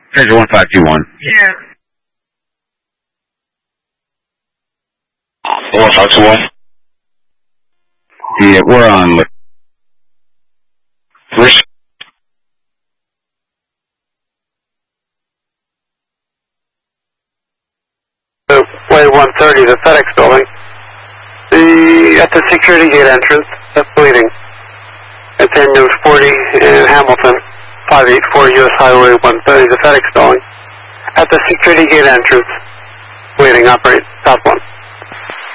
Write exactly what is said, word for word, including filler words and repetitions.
Treasure one five two one. Yeah. one five two one. Yeah, we're on. Which? Way one thirty, the FedEx building. The, at the security gate entrance, that's bleeding. At the end of forty in Hamilton, five eighty-four U S Highway one thirty, the FedEx building. At the security gate entrance, bleeding, operate, south one.